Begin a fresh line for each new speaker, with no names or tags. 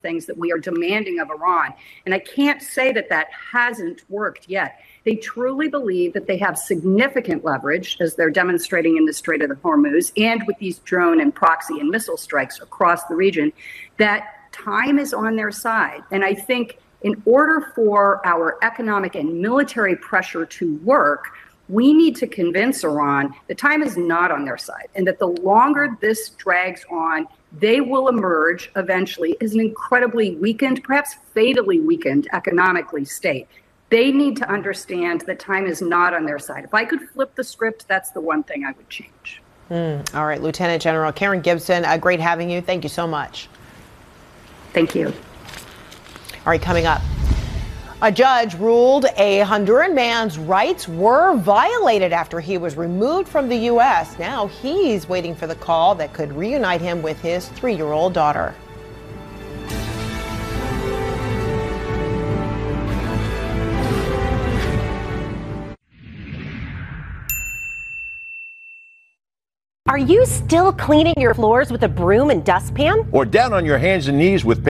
things that we are demanding of Iran. And I can't say that that hasn't worked yet. They truly believe that they have significant leverage, as they're demonstrating in the Strait of the Hormuz and with these drone and proxy and missile strikes across the region, that time is on their side. And I think in order for our economic and military pressure to work, we need to convince Iran that time is not on their side, and that the longer this drags on, they will emerge eventually as an incredibly weakened, perhaps fatally weakened economically state. They need to understand that time is not on their side. If I could flip the script, that's the one thing I would change.
All right, Lieutenant General Karen Gibson, great having you. Thank you so much.
Thank you.
All right, coming up. A judge ruled a Honduran man's rights were violated after he was removed from the U.S. Now he's waiting for the call that could reunite him with his 3-year-old daughter.
Are you still cleaning your floors with a broom and dustpan?
Or down on your hands and knees with